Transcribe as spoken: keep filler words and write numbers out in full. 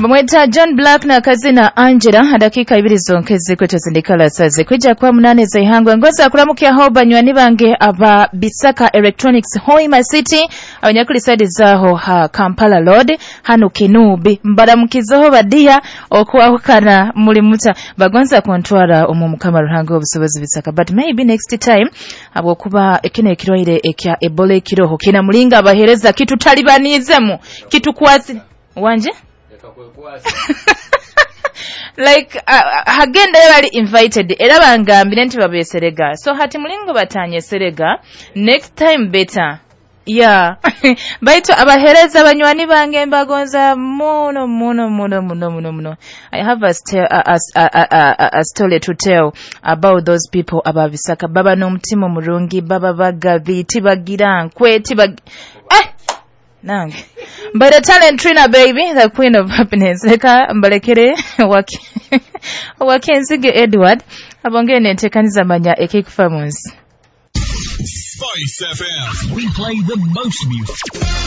Mweta John Black na kazina Angela dakika ibiri zonkeze kwetu zindikala saze kwijja kwa munane zaihangwa ngoza kulamukia ho banywani bange aba Bisaka Electronics Hoima City abanyakuli side zaho ha Kampala Road hano Kinubi mbaramukizoho badia okuwahukana muri muta bagonza kontwara umumukama ruhango obusobozi Bisaka but maybe next time abo kuba ekine kiroire ekya Ebola kiroho kina mulinga abahereza kitu talibanizemu kitu kwasi wanje like uh, hagenda yali invited era bangambire nti babeserega so hati mulingo batanye serega next time better yeah baito abahereza abanywani bange mbagonza muno muno muno muno muno muno I have a, st- a, a, a, a, a story to tell about those people ababisaka baba n'omutima mulungi baba bagavi tibagira nkwe tibag eh Nang. But the talent Trina baby, the queen of happiness. Leka mbalekere waki wakenzige Edward abongene tekaniza manya ekik famous. Spice F M. We play the most music.